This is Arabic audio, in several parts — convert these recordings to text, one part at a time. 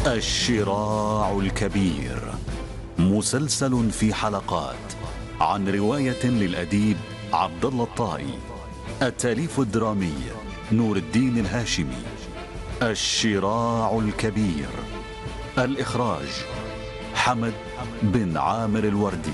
الشراع الكبير، مسلسل في حلقات عن رواية للأديب عبد الله الطائي، التأليف الدرامي نور الدين الهاشمي. الشراع الكبير، الإخراج حمد بن عامر الوردي.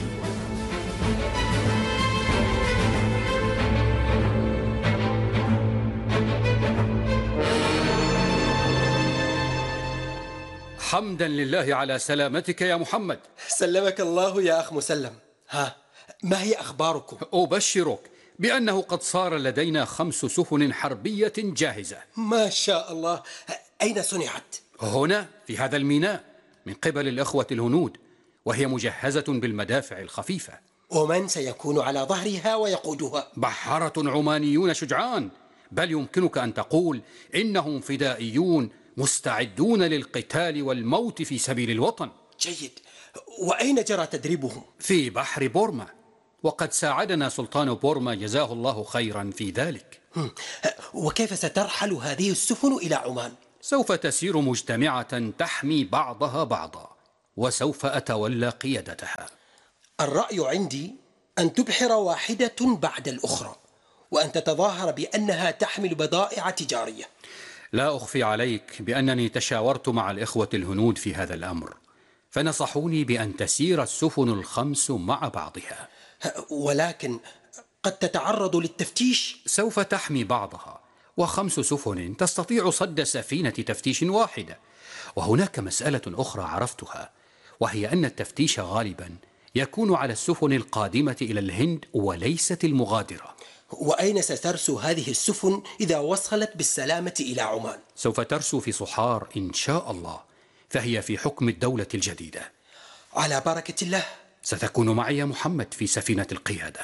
حمدا لله على سلامتك يا محمد. سلمك الله يا أخ مسلم. ما هي أخباركم؟ أبشرك بأنه قد صار لدينا 5 سفن حربية جاهزة. ما شاء الله. أين صنعت؟ هنا في هذا الميناء من قبل الأخوة الهنود، وهي مجهزة بالمدافع الخفيفة. ومن سيكون على ظهرها ويقودها؟ بحارة عمانيون شجعان، بل يمكنك أن تقول إنهم فدائيون مستعدون للقتال والموت في سبيل الوطن. جيد. وأين جرى تدريبهم؟ في بحر بورما، وقد ساعدنا سلطان بورما جزاه الله خيرا في ذلك. وكيف سترحل هذه السفن إلى عمان؟ سوف تسير مجتمعة تحمي بعضها بعضا، وسوف أتولى قيادتها. الرأي عندي أن تبحر واحدة بعد الأخرى، وأن تتظاهر بأنها تحمل بضائع تجارية. لا أخفي عليك بأنني تشاورت مع الإخوة الهنود في هذا الأمر، فنصحوني بأن تسير السفن ال5 مع بعضها. ولكن قد تتعرض للتفتيش. سوف تحمي بعضها، و5 سفن تستطيع صد سفينة تفتيش واحدة. وهناك مسألة أخرى عرفتها، وهي أن التفتيش غالبا يكون على السفن القادمة إلى الهند وليست المغادرة. وأين سترسو هذه السفن إذا وصلت بالسلامة إلى عمان؟ سوف ترسو في صحار إن شاء الله، فهي في حكم الدولة الجديدة. على بركة الله. ستكون معي يا محمد في سفينة القيادة.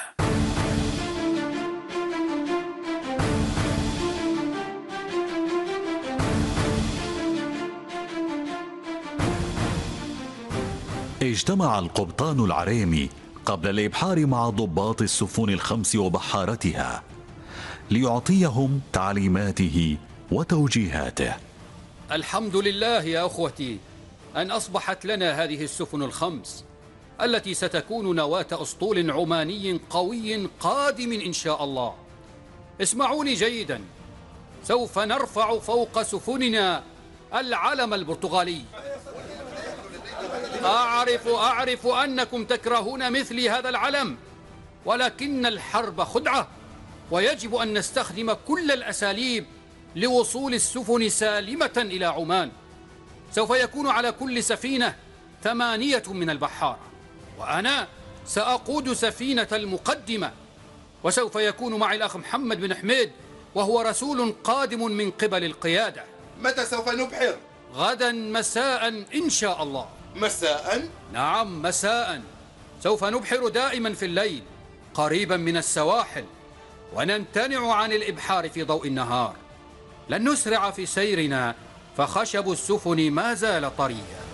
اجتمع القبطان العريمي قبل الإبحار مع ضباط السفن ال5 وبحارتها ليعطيهم تعليماته وتوجيهاته. الحمد لله يا أخوتي أن أصبحت لنا هذه السفن ال5 التي ستكون نواة أسطول عماني قوي قادم إن شاء الله. اسمعوني جيدا، سوف نرفع فوق سفننا العلم البرتغالي. أعرف أنكم تكرهون مثلي هذا العلم، ولكن الحرب خدعة، ويجب أن نستخدم كل الأساليب لوصول السفن سالمة إلى عمان. سوف يكون على كل سفينة 8 من البحارة، وأنا سأقود سفينة المقدمة، وسوف يكون معي الأخ محمد بن حميد، وهو رسول قادم من قبل القيادة. متى سوف نبحر؟ غدا مساء إن شاء الله. مساء؟ نعم مساء. سوف نبحر دائما في الليل قريبا من السواحل، ونمتنع عن الإبحار في ضوء النهار. لن نسرع في سيرنا، فخشب السفن ما زال طريا.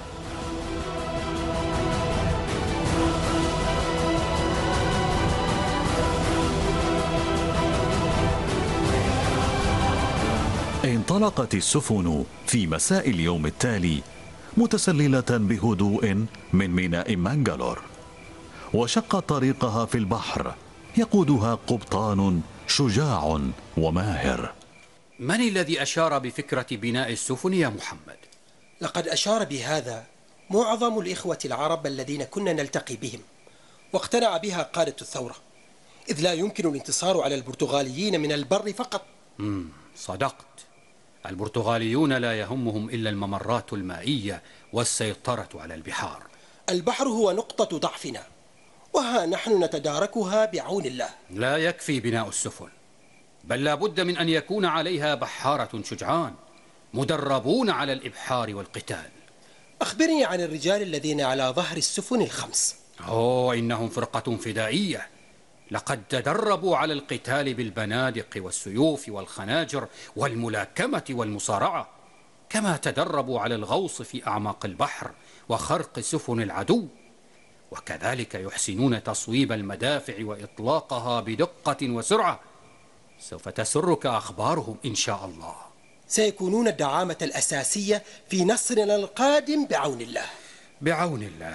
انطلقت السفن في مساء اليوم التالي متسللة بهدوء من ميناء مانجالور، وشقت طريقها في البحر يقودها قبطان شجاع وماهر. من الذي أشار بفكرة بناء السفن يا محمد؟ لقد أشار بهذا معظم الإخوة العرب الذين كنا نلتقي بهم، واقتنع بها قادة الثورة، إذ لا يمكن الانتصار على البرتغاليين من البر فقط. صدقت، البرتغاليون لا يهمهم إلا الممرات المائية والسيطرة على البحار. البحر هو نقطة ضعفنا، وها نحن نتداركها بعون الله. لا يكفي بناء السفن، بل لا بد من أن يكون عليها بحارة شجعان مدربون على الإبحار والقتال. أخبرني عن الرجال الذين على ظهر السفن ال5. إنهم فرقة فدائية، لقد تدربوا على القتال بالبنادق والسيوف والخناجر والملاكمة والمصارعة، كما تدربوا على الغوص في أعماق البحر وخرق سفن العدو، وكذلك يحسنون تصويب المدافع وإطلاقها بدقة وسرعة. سوف تسرك أخبارهم إن شاء الله. سيكونون الدعامة الأساسية في نصرنا القادم بعون الله. بعون الله.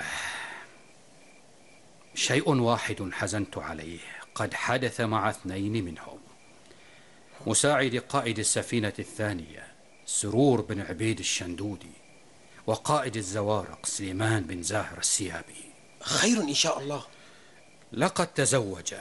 شيء واحد حزنت عليه قد حدث مع اثنين منهم، مساعد قائد السفينة الثانية سرور بن عبيد الشندودي، وقائد الزوارق سليمان بن زاهر السيابي. خير إن شاء الله. لقد تزوجا.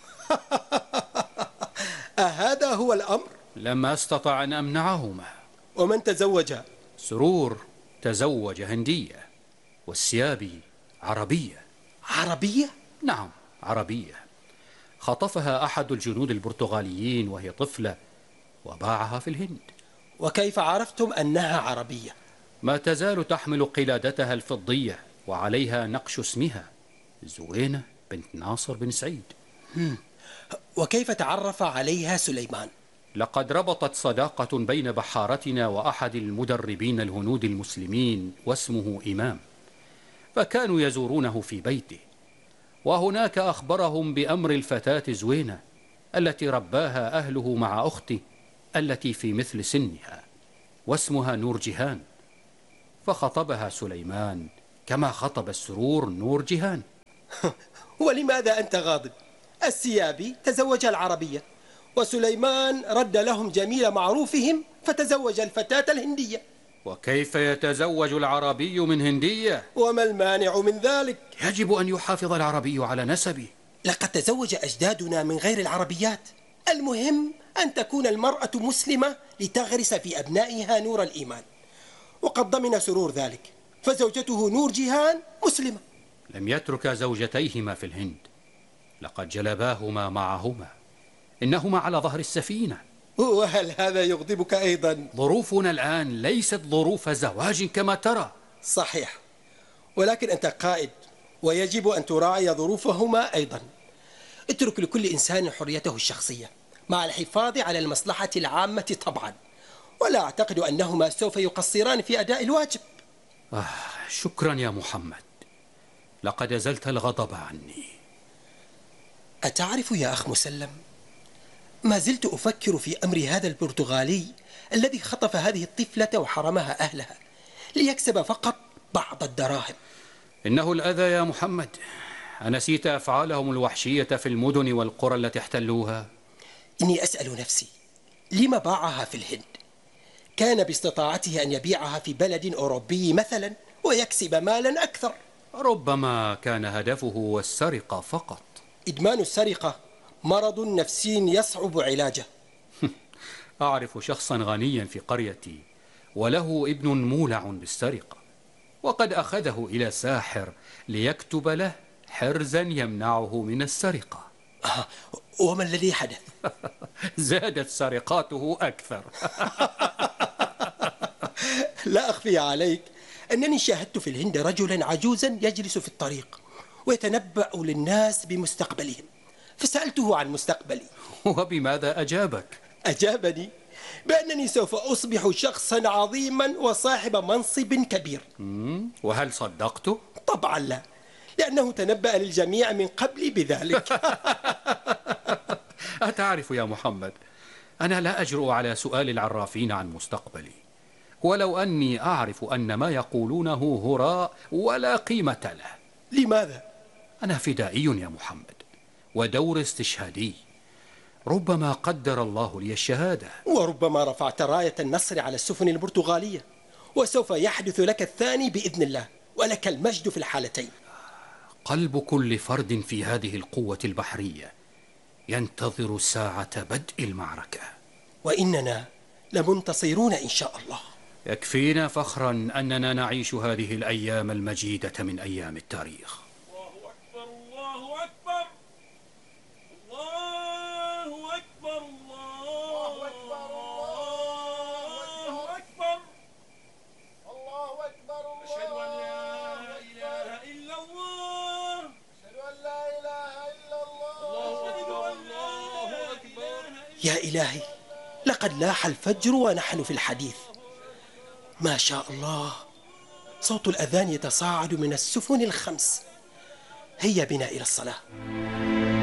أهذا هو الأمر؟ لم أستطع أن أمنعهما. ومن تزوج؟ سرور تزوج هندية، والسيابي عربية. عربية؟ نعم، عربية. خطفها أحد الجنود البرتغاليين وهي طفلة وباعها في الهند. وكيف عرفتم أنها عربية؟ ما تزال تحمل قلادتها الفضية وعليها نقش اسمها زوينة بنت ناصر بن سعيد. وكيف تعرف عليها سليمان؟ لقد ربطت صداقة بين بحارتنا وأحد المدربين الهنود المسلمين واسمه إمام، فكانوا يزورونه في بيته، وهناك أخبرهم بأمر الفتاة زوينة التي رباها أهله مع أختي التي في مثل سنها واسمها نور جهان، فخطبها سليمان كما خطب السرور نور جهان. ولماذا أنت غاضب؟ السيابي تزوج العربية، وسليمان رد لهم جميل معروفهم فتزوج الفتاة الهندية. وكيف يتزوج العربي من هندية؟ وما المانع من ذلك؟ يجب أن يحافظ العربي على نسبه. لقد تزوج أجدادنا من غير العربيات. المهم أن تكون المرأة مسلمة لتغرس في أبنائها نور الإيمان، وقد ضمن سرور ذلك، فزوجته نور جهان مسلمة. لم يترك زوجتيهما في الهند، لقد جلباهما معهما، إنهما على ظهر السفينة. وهل هذا يغضبك أيضا؟ ظروفنا الآن ليست ظروف زواج كما ترى. صحيح، ولكن أنت قائد ويجب أن تراعي ظروفهما أيضا. اترك لكل إنسان حريته الشخصية مع الحفاظ على المصلحة العامة طبعا، ولا أعتقد أنهما سوف يقصران في أداء الواجب. شكرا يا محمد، لقد أزلت الغضب عني. أتعرف يا أخ مسلم، ما زلت أفكر في أمر هذا البرتغالي الذي خطف هذه الطفلة وحرمها أهلها ليكسب فقط بعض الدراهم. إنه الأذى يا محمد. أنسيت أفعالهم الوحشية في المدن والقرى التي احتلوها؟ إني أسأل نفسي لما باعها في الهند؟ كان باستطاعته أن يبيعها في بلد أوروبي مثلا ويكسب مالا أكثر. ربما كان هدفه السرقة فقط. إدمان السرقة مرض نفسي يصعب علاجه. أعرف شخصا غنيا في قريتي وله ابن مولع بالسرقة، وقد أخذه إلى ساحر ليكتب له حرزا يمنعه من السرقة. وما الذي حدث؟ زادت سرقاته أكثر. لا أخفي عليك أنني شاهدت في الهند رجلا عجوزا يجلس في الطريق ويتنبأ للناس بمستقبلهم، فسألته عن مستقبلي. وبماذا أجابك؟ أجابني بأنني سوف أصبح شخصا عظيما وصاحب منصب كبير. وهل صدقته؟ طبعا لا، لأنه تنبأ للجميع من قبلي بذلك. أتعرف يا محمد، أنا لا أجرؤ على سؤال العرافين عن مستقبلي، ولو أني أعرف أن ما يقولونه هراء ولا قيمة له. لماذا؟ أنا فدائي يا محمد، ودور استشهادي. ربما قدر الله لي الشهادة، وربما رفعت راية النصر على السفن البرتغالية، وسوف يحدث لك الثاني بإذن الله، ولك المجد في الحالتين. قلب كل فرد في هذه القوة البحرية ينتظر ساعة بدء المعركة، وإننا لمنتصرون إن شاء الله. يكفينا فخرا أننا نعيش هذه الأيام المجيدة من أيام التاريخ. الله أكبر، الله أكبر، الله أكبر، الله أكبر، الله أكبر، الله أكبر، أشهد أن لا إله إلا الله، أشهد أن لا إله إلا الله، أشهد أن لا إله. يا إلهي، لقد لاح الفجر ونحن في الحديث. ما شاء الله، صوت الأذان يتصاعد من السفن الخمس. هيا بنا إلى الصلاة.